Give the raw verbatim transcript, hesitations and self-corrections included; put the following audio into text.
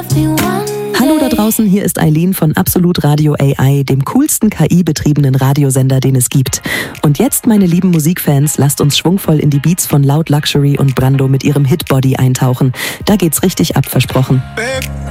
Hallo da draußen, hier ist Eileen von Absolut Radio A I, dem coolsten K I-betriebenen Radiosender, den es gibt. Und jetzt, meine lieben Musikfans, lasst uns schwungvoll in die Beats von Loud Luxury und Brando mit ihrem Hit Body eintauchen. Da geht's richtig ab, versprochen.